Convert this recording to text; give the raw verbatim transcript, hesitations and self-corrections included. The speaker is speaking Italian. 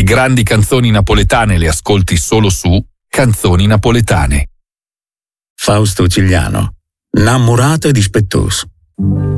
grandi canzoni napoletane le ascolti solo su Canzoni Napoletane. Fausto Cigliano, Namorato e dispettoso.